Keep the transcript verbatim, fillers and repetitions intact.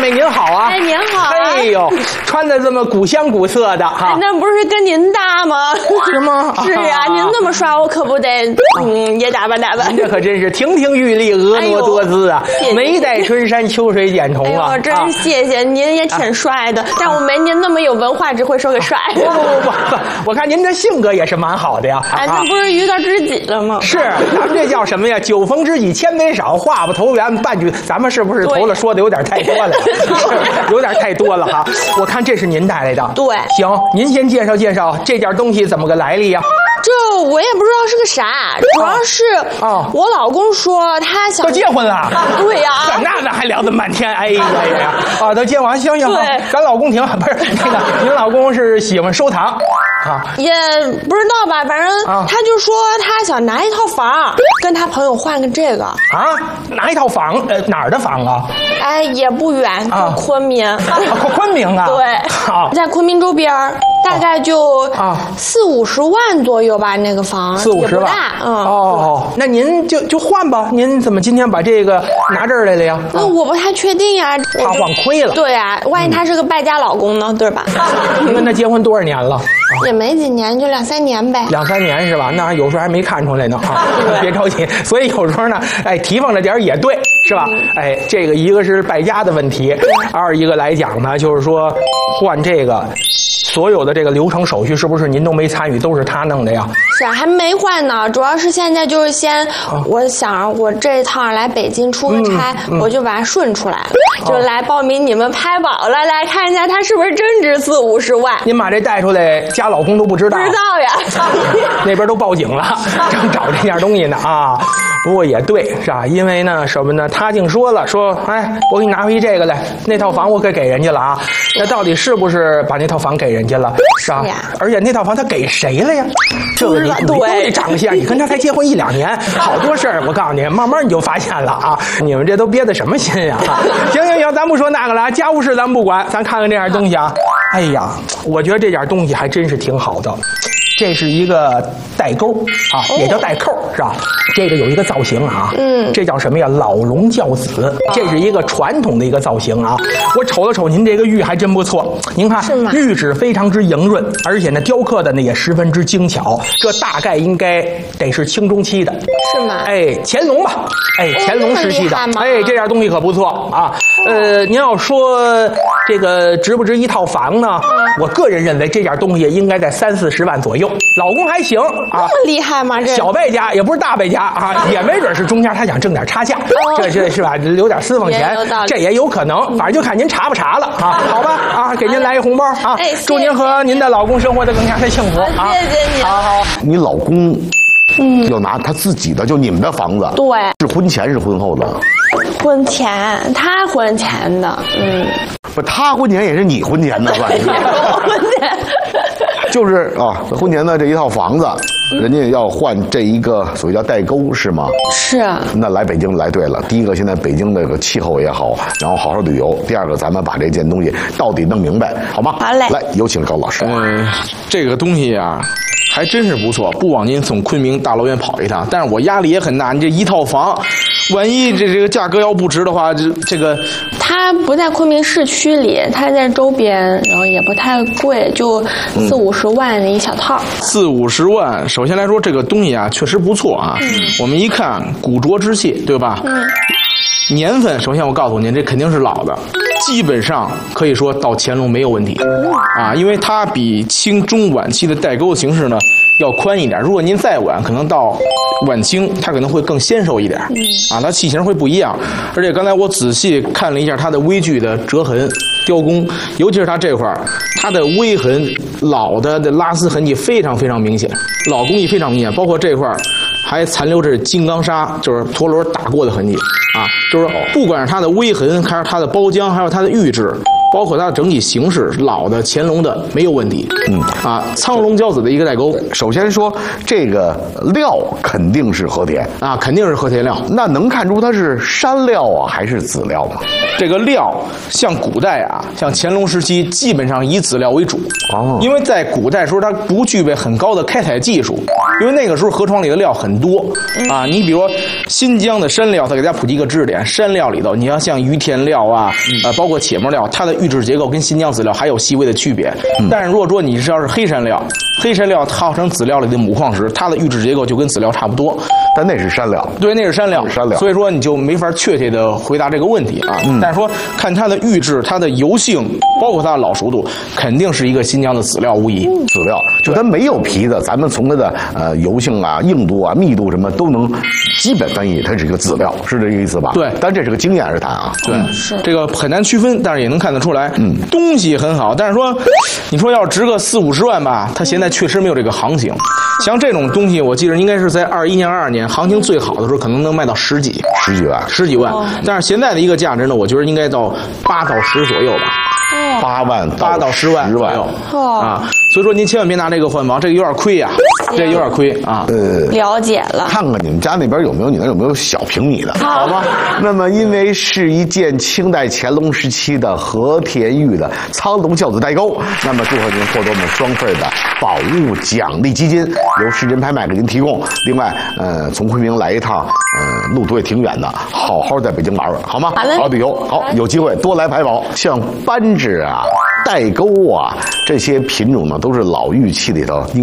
哎，您好啊！ 哎，您好、啊！ 哎呦，穿的这么古香古色的哈、 哎，那不是跟您搭吗？ 是吗？ 是啊，您这么刷，我可不得嗯也打扮打扮。 您这可真是亭亭玉立，婀娜多姿啊！ 哎、 眉黛春山，秋水剪瞳啊！ 哎呦，真是谢谢、啊、您，也挺帅的，啊、但我没您那么有文化，只会说个帅。 不不不不，我看您的性格也是蛮好的呀。 哎，那不是遇到知己了吗？ 是，咱们这叫什么呀？酒逢知己千杯少，话不投缘半句。咱们是不是头了说的有点太多了？有点太多了哈。我看这是您带来的。 对， 行，您先介绍介绍这件东西怎么个来历呀？ 这我也不知道是个啥，主要是哦， 我老公说他想都结婚了。 对呀、 啊，那那还聊这么半天，哎呀呀啊，都结完，行行好，咱老公挺不是那个，您老公是喜欢收藏啊？ 也不知道吧，反正他就说他想拿一套房，跟他朋友换个这个啊，拿一套房，呃，哪儿的房啊？ 哎，也不远，就昆明。 啊，昆明啊？ 对， 好， 在昆明周边，大概就啊四五十万左右吧，那个房四五十万， 嗯， 哦，那您就就换吧，您怎么今天把这个拿这儿来了呀？ 那我不太确定呀， 怕换亏了。 对呀，万一他是个败家老公呢，对吧？ 您跟他结婚多少年了？ 也没几年，就两三年呗。 两三年是吧？那有时候还没看出来呢啊！别着急，所以有时候呢，哎，提防着点也对，是吧？哎，这个一个是败家的问题，二一个来讲呢，就是说换这个。所有的这个流程手续是不是您都没参与，都是他弄的呀？ 是啊，还没换呢。主要是现在就是先，哦、我想我这一趟来北京出个差，嗯嗯、我就把它顺出来了，哦、就来报名你们拍宝了，来看一下他是不是真值四五十万。 您把这带出来，家老公都不知道？ 不知道呀， 那边都报警了，正找这件东西呢啊。不过也对，是吧？因为呢，什么呢？他竟说了，说，哎，我给你拿回这个来，那套房我可给人家了啊。那到底是不是把那套房给人家了？是吧？而且那套房他给谁了呀？这个你你都得长相，你跟他才结婚一两年，好多事儿，我告诉你，慢慢你就发现了啊！你们这都憋的什么心呀？行行行，咱不说那个了，家务事咱不管，咱看看这件东西啊。哎呀，我觉得这件东西还真是挺好的。这是一个带钩啊，也叫带扣，是吧？这个有一个造型啊，嗯，这叫什么呀？老龙教子，这是一个传统的一个造型啊。我瞅了瞅您这个玉还真不错，您看玉质非常之莹润，而且呢雕刻的呢也十分之精巧。这大概应该得是清中期的， 是吗？ 哎，乾隆吧，哎，乾隆时期的，哎，这件东西可不错啊。呃，您要说这个值不值一套房呢？我个人认为这件东西应该在三四十万左右。老公还行啊， 那么厉害吗？这小败家也不是大败家啊，也没准是中间他想挣点差价，这这是吧？留点私房钱，这也有可能。反正就看您查不查了啊？好吧啊，给您来一红包啊！祝您和您的老公生活的更加的幸福啊！ 谢谢你。 好好， 你老公嗯要拿他自己的，就你们的房子， 对， 是婚前是婚后的？ 婚前，他婚前的，嗯， 不，他婚前也是你婚前的，算是。 婚前。 就是啊，婚前的这一套房子，人家要换这一个所谓叫代沟，是吗？ 是。 那来北京来对了。第一个，现在北京这个气候也好，然后好好旅游；第二个，咱们把这件东西到底弄明白，好吗？ 好嘞。 来，有请高老师。 嗯，这个东西啊，还真是不错，不枉您从昆明大老远跑一趟。但是我压力也很大，你这一套房。万一这这个价格要不值的话，这这个， 它不在昆明市区里，它在周边，然后也不太贵，就四五十万的一小套。 四五十万，首先来说这个东西啊，确实不错啊。嗯、我们一看古拙之器，对吧？嗯。年份，首先我告诉您，这肯定是老的，基本上可以说到乾隆没有问题啊，因为它比清中晚期的代沟形式呢要宽一点。如果您再晚，可能到晚清，它可能会更纤瘦一点，啊，它器型会不一样。而且刚才我仔细看了一下它的微距的折痕、雕工，尤其是它这块儿，它的微痕、老的的拉丝痕迹非常非常明显，老工艺非常明显，包括这块儿。还残留着金刚砂，就是陀螺打过的痕迹啊，就是不管是它的微痕，还是它的包浆，还有它的玉质， 包括它的整体形式，老的乾隆的没有问题。嗯啊，苍龙骄子的一个代沟。 首先说这个料肯定是和田啊，肯定是和田料。 那能看出它是山料啊还是籽料吗？ 这个料像古代啊，像乾隆时期，基本上以籽料为主。哦，因为在古代时候它不具备很高的开采技术，因为那个时候河床里的料很多啊。你比如说新疆的山料，它给大家普及一个知识点：山料里头，你要像于田料啊，呃，包括且末料，它的预制结构跟新疆籽料还有细微的区别。但是如果说你是要是黑山料，黑山料号称籽料里的母矿石，它的预制结构就跟籽料差不多， 但那是山料。 对，那是山料， 山料。 所以说你就没法确切的回答这个问题啊。嗯、但是说看它的预制、它的油性，包括它的老熟度，肯定是一个新疆的籽料无疑。 籽料，就它没有皮的，咱们从它的呃油性啊、硬度啊、密度什么都能基本分析它是一个籽料，是这个意思吧？ 对， 但这是个经验之谈啊。 对，是这个很难区分，但是也能看得出来，嗯，东西很好，但是说，你说要值个四五十万吧，它现在确实没有这个行情。像这种东西，我记得应该是在二一年、二二年行情最好的时候，可能能卖到十几、 十几万、 十几万。但是现在的一个价值呢，我觉得应该到八到十左右吧。 八万八到十万左右啊，所以说您千万别拿这个换房，这个有点亏呀、啊，这有点亏啊。 呃，了解了。 看看你们家那边有没有你那有没有小平米的，好吗？那么因为是一件清代乾隆时期的和田玉的苍龙轿子代沟，那么祝贺您获得我们双份的宝物奖励基金，由市人拍卖给您提供。另外，呃，从昆明来一趟，呃，路途也挺远的，好好在北京玩玩，好吗？ 好嘞。 好旅游，好，有机会多来拍宝，像扳指啊、带钩啊这些品种呢，都是老玉器里头。